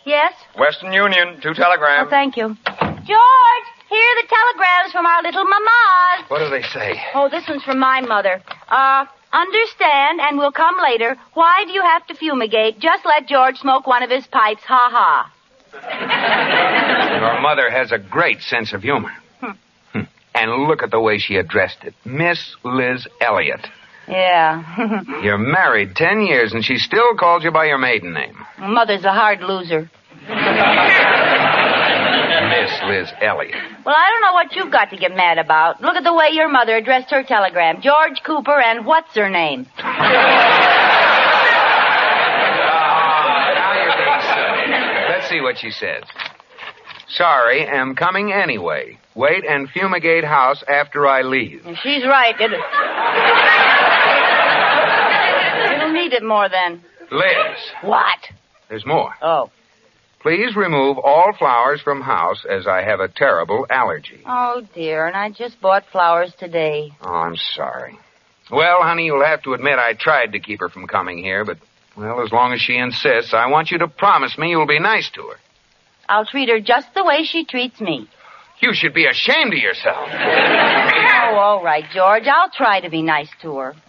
Yes? Western Union, 2 telegrams. Oh, thank you. George, here are the telegrams from our little mamas. What do they say? Oh, this one's from my mother. Understand, and we'll come later. Why do you have to fumigate? Just let George smoke one of his pipes. Ha ha. Your mother has a great sense of humor. And look at the way she addressed it. Miss Liz Elliott. Yeah. You're married 10 years, and she still calls you by your maiden name. Mother's a hard loser. Miss Liz Elliott. Well, I don't know what you've got to get mad about. Look at the way your mother addressed her telegram. George Cooper and what's her name? Now you're being silly. Let's see what she says. Sorry, am coming anyway. Wait and fumigate house after I leave. She's right. It'll need it more then. Liz. What? There's more. Oh. Please remove all flowers from house as I have a terrible allergy. Oh, dear, and I just bought flowers today. Oh, I'm sorry. Well, honey, you'll have to admit I tried to keep her from coming here, but, well, as long as she insists, I want you to promise me you'll be nice to her. I'll treat her just the way she treats me. You should be ashamed of yourself. Oh, all right, George. I'll try to be nice to her.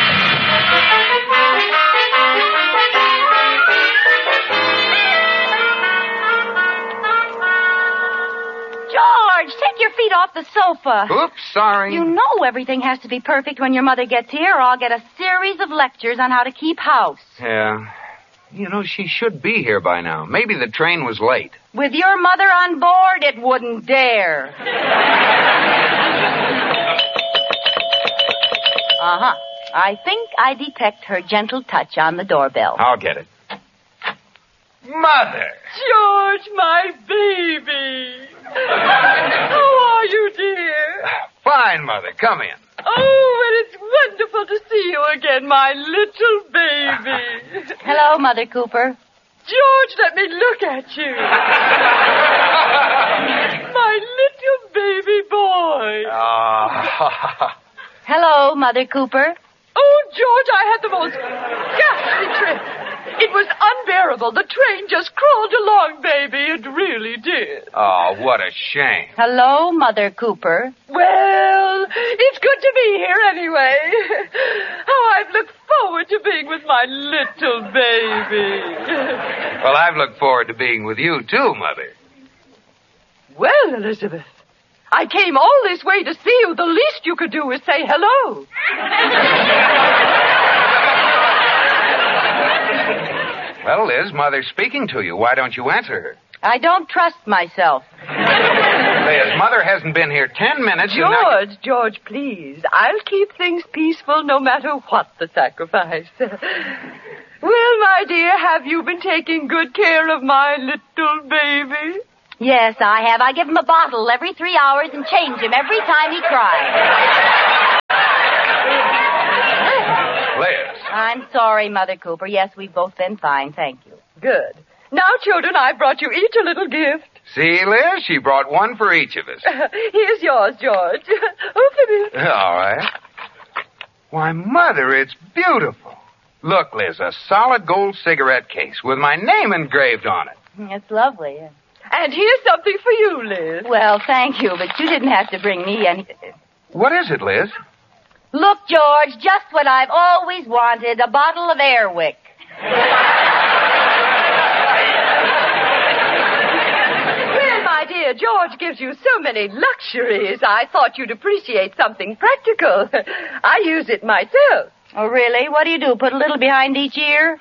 George, take your feet off the sofa. Oops, sorry. You know everything has to be perfect when your mother gets here, or I'll get a series of lectures on how to keep house. Yeah. You know, she should be here by now. Maybe the train was late. With your mother on board, it wouldn't dare. Uh-huh. I think I detect her gentle touch on the doorbell. I'll get it. Mother! George, my baby. How are you, dear? Fine, Mother. Come in. Oh, well, it's wonderful to see you again, my little baby. Hello, Mother Cooper. George, let me look at you. My little baby boy. Hello, Mother Cooper. Oh, George, I had the most ghastly trip. It was unbearable. The train just crawled along, baby. It really did. Oh, what a shame. Hello, Mother Cooper. Well, it's good to be here anyway. How I've looked forward to being with my little baby. Well, I've looked forward to being with you, too, Mother. Well, Elizabeth, I came all this way to see you. The least you could do is say hello. Well, Liz, Mother's speaking to you. Why don't you answer her? I don't trust myself. Liz, Mother hasn't been here 10 minutes. George, please. I'll keep things peaceful no matter what the sacrifice. Well, my dear, have you been taking good care of my little baby? Yes, I have. I give him a bottle every 3 hours and change him every time he cries. Liz. I'm sorry, Mother Cooper. Yes, we've both been fine, thank you. Good. Now, children, I've brought you each a little gift. See, Liz? She brought one for each of us. Here's yours, George. Open it. All right. Why, Mother, it's beautiful. Look, Liz, a solid gold cigarette case with my name engraved on it. It's lovely. Yeah. And here's something for you, Liz. Well, thank you, but you didn't have to bring me anything. What is it, Liz? Look, George, just what I've always wanted, a bottle of Airwick. Well, my dear, George gives you so many luxuries. I thought you'd appreciate something practical. I use it myself. Oh, really? What do? Put a little behind each ear?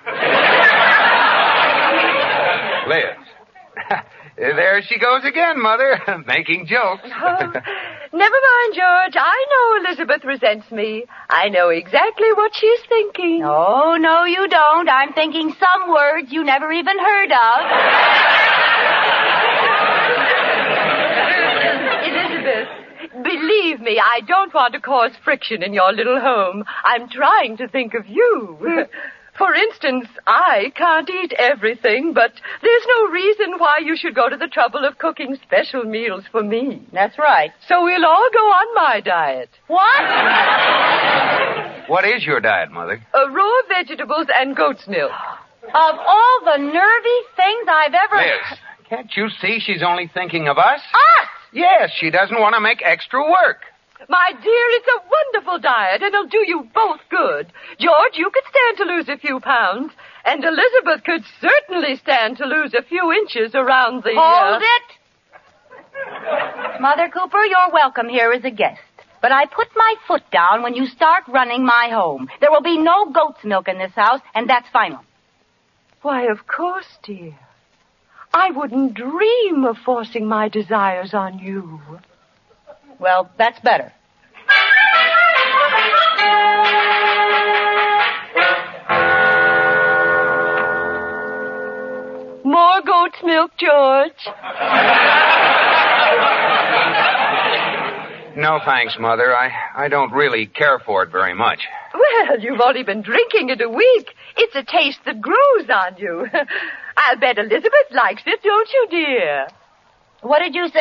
Liz. There she goes again, Mother, making jokes. Oh, never mind, George. I know Elizabeth resents me. I know exactly what she's thinking. Oh, no, you don't. I'm thinking some words you never even heard of. Elizabeth, believe me, I don't want to cause friction in your little home. I'm trying to think of you. For instance, I can't eat everything, but there's no reason why you should go to the trouble of cooking special meals for me. That's right. So we'll all go on my diet. What? What is your diet, Mother? Raw vegetables and goat's milk. Of all the nervy things I've ever... Liz, can't you see she's only thinking of us? Us! Yes, she doesn't want to make extra work. My dear, it's a wonderful diet, and it'll do you both good. George, you could stand to lose a few pounds, and Elizabeth could certainly stand to lose a few inches around the... Hold it! Mother Cooper, you're welcome here as a guest. But I put my foot down when you start running my home. There will be no goat's milk in this house, and that's final. Why, of course, dear. I wouldn't dream of forcing my desires on you. Well, that's better. More goat's milk, George. No, thanks, Mother. I don't really care for it very much. Well, you've only been drinking it a week. It's a taste that grows on you. I'll bet Elizabeth likes it, don't you, dear? What did you say?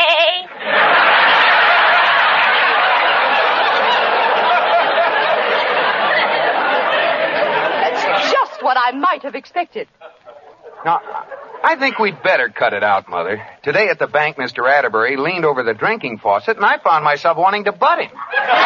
That's just what I might have expected. Now, I think we'd better cut it out, Mother. Today at the bank, Mr. Atterbury leaned over the drinking faucet, and I found myself wanting to butt him.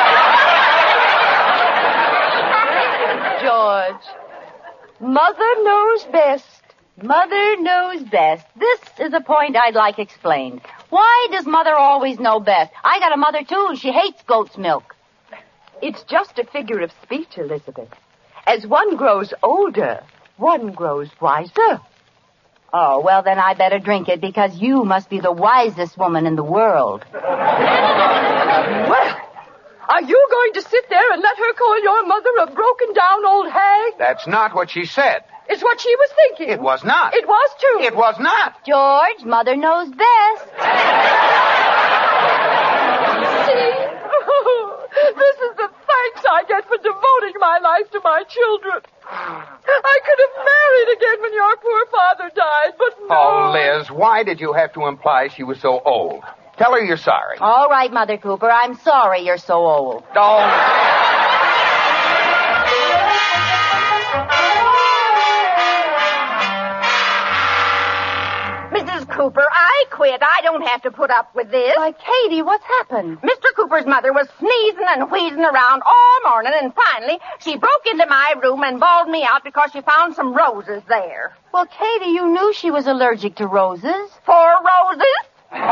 George, Mother knows best. Mother knows best. This is a point I'd like explained. Why does Mother always know best? I got a mother, too, and she hates goat's milk. It's just a figure of speech, Elizabeth. As one grows older, one grows wiser. Oh, well, then I better drink it because you must be the wisest woman in the world. Well, are you going to sit there and let her call your mother a broken-down old hag? That's not what she said. It's what she was thinking. It was not. It was, too. It was not. George, Mother knows best. See? This is the thanks I get for devoting my life to my children. I could have married again when your poor father died, but no. Oh, Liz, why did you have to imply she was so old? Tell her you're sorry. All right, Mother Cooper, I'm sorry you're so old. Oh. Mrs. Cooper, I quit. I don't have to put up with this. Why, Katie, what's happened? Mr. Cooper's mother was sneezing and wheezing around all morning, and finally she broke into my room and bawled me out because she found some roses there. Well, Katie, you knew she was allergic to roses. 4 roses?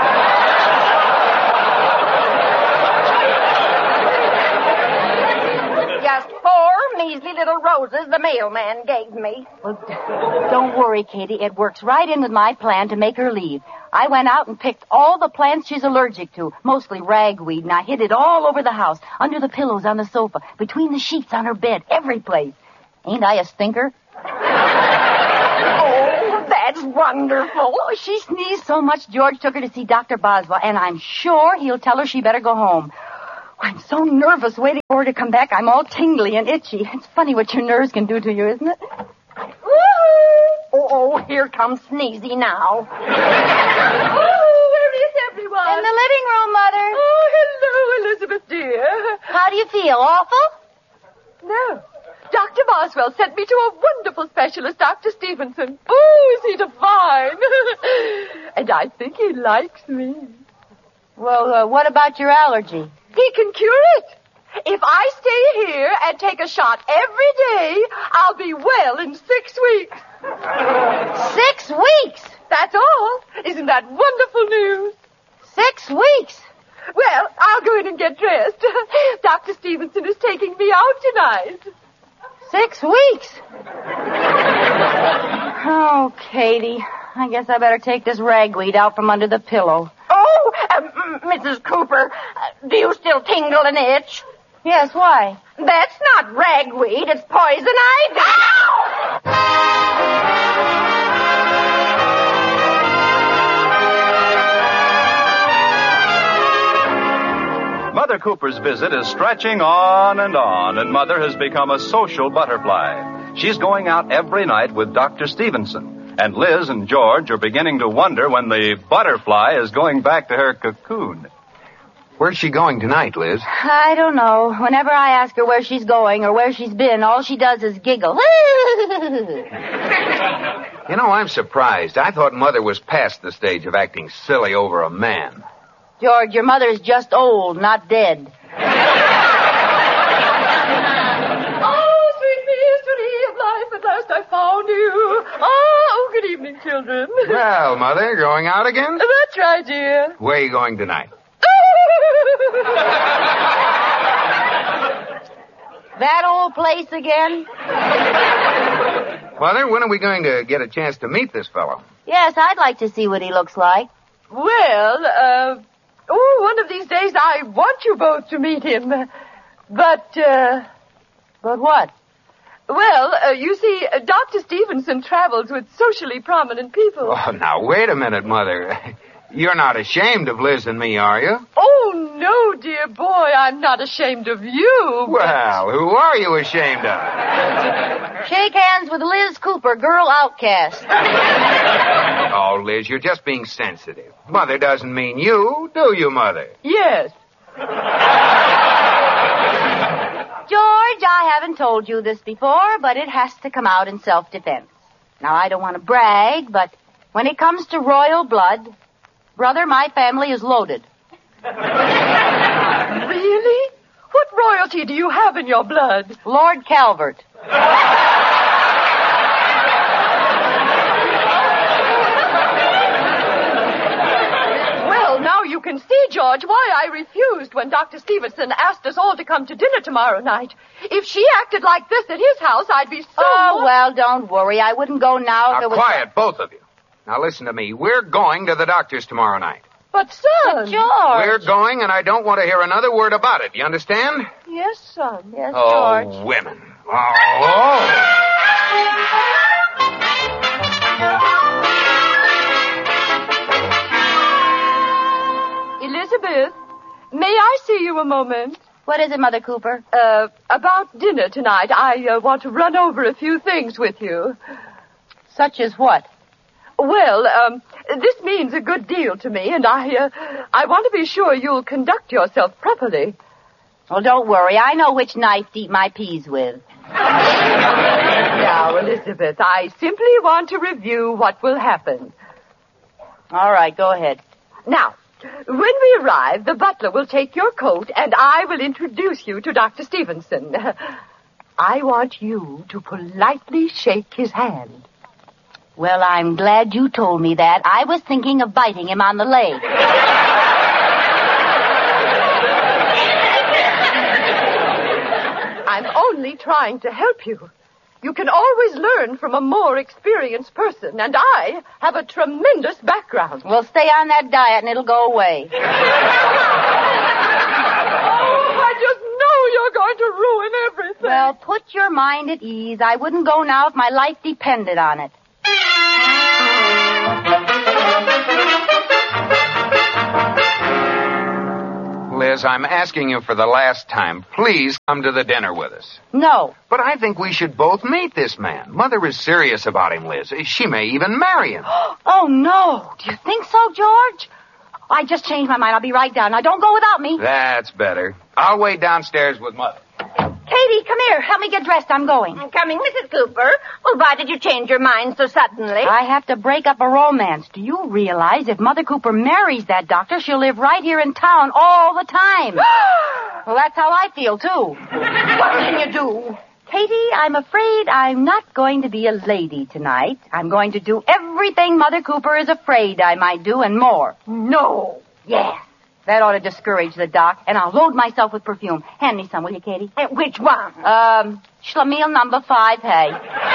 Just 4 measly little roses the mailman gave me. Well, don't worry, Katie. It works right in with my plan to make her leave. I went out and picked all the plants she's allergic to, mostly ragweed, and I hid it all over the house, under the pillows on the sofa, between the sheets on her bed, every place. Ain't I a stinker? Oh, that's wonderful. Oh, she sneezed so much, George took her to see Dr. Boswell, and I'm sure he'll tell her she better go home. I'm so nervous waiting for her to come back. I'm all tingly and itchy. It's funny what your nerves can do to you, isn't it? Oh, here comes Sneezy now. Oh, where is everyone? In the living room, Mother. Oh, hello, Elizabeth, dear. How do you feel? Awful? No. Dr. Boswell sent me to a wonderful specialist, Dr. Stevenson. Oh, is he divine? And I think he likes me. Well, what about your allergy? He can cure it. If I stay here and take a shot every day, I'll be well in 6 weeks. 6 weeks? That's all. Isn't that wonderful news? 6 weeks? Well, I'll go in and get dressed. Dr. Stevenson is taking me out tonight. 6 weeks? Oh, Katie, I guess I better take this ragweed out from under the pillow. Oh, Mrs. Cooper, do you still tingle and itch? Yes, why? That's not ragweed, it's poison ivy. Mother Cooper's visit is stretching on, and Mother has become a social butterfly. She's going out every night with Dr. Stevenson. And Liz and George are beginning to wonder when the butterfly is going back to her cocoon. Where's she going tonight, Liz? I don't know. Whenever I ask her where she's going or where she's been, all she does is giggle. You know, I'm surprised. I thought Mother was past the stage of acting silly over a man. George, your mother's just old, not dead. Oh, sweet mystery of life, at last I found you. Oh, good evening, children. Well, Mother, going out again? That's right, dear. Where are you going tonight? That old place again? Mother, when are we going to get a chance to meet this fellow? Yes, I'd like to see what he looks like. Well, one of these days I want you both to meet him. But what? Well, you see, Dr. Stevenson travels with socially prominent people. Oh, now, wait a minute, Mother. You're not ashamed of Liz and me, are you? Oh, no, dear boy, I'm not ashamed of you. Well, who are you ashamed of? Shake hands with Liz Cooper, girl outcast. Oh, Liz, you're just being sensitive. Mother doesn't mean you, do you, Mother? Yes. George, I haven't told you this before, but it has to come out in self-defense. Now, I don't want to brag, but when it comes to royal blood, brother, my family is loaded. Really? What royalty do you have in your blood? Lord Calvert. Well, now you can see, George, why I refused when Dr. Stevenson asked us all to come to dinner tomorrow night. If she acted like this at his house, I'd be so... Oh, well, don't worry. I wouldn't go now if Now, it was... quiet, both of you. Now, listen to me. We're going to the doctor's tomorrow night. But, son... George. We're going, and I don't want to hear another word about it. You understand? Yes, son. Yes, Oh, George. women. Oh. Elizabeth, may I see you a moment? What is it, Mother Cooper? About dinner tonight. I want to run over a few things with you. Such as what? Well, this means a good deal to me, and I want to be sure you'll conduct yourself properly. Well, don't worry. I know which knife to eat my peas with. Now, Elizabeth, I simply want to review what will happen. All right, go ahead. Now, when we arrive, the butler will take your coat, and I will introduce you to Dr. Stevenson. I want you to politely shake his hand. Well, I'm glad you told me that. I was thinking of biting him on the leg. I'm only trying to help you. You can always learn from a more experienced person, and I have a tremendous background. We'll stay on that diet and it'll go away. Oh, I just know you're going to ruin everything. Well, put your mind at ease. I wouldn't go now if my life depended on it. Liz, I'm asking you for the last time. Please come to the dinner with us. No. But I think we should both meet this man. Mother is serious about him, Liz. She may even marry him. Oh, no. Do you think so, George? I just changed my mind. I'll be right down. Now, don't go without me. That's better. I'll wait downstairs with Mother. Katie, come here. Help me get dressed. I'm going. I'm coming, Mrs. Cooper. Well, why did you change your mind so suddenly? I have to break up a romance. Do you realize if Mother Cooper marries that doctor, she'll live right here in town all the time? Well, that's how I feel, too. What can you do? Katie, I'm afraid I'm not going to be a lady tonight. I'm going to do everything Mother Cooper is afraid I might do and more. No. Yes. That ought to discourage the doc, and I'll load myself with perfume. Hand me some, will you, Katie? Which one? Schlemiel number 5, hey.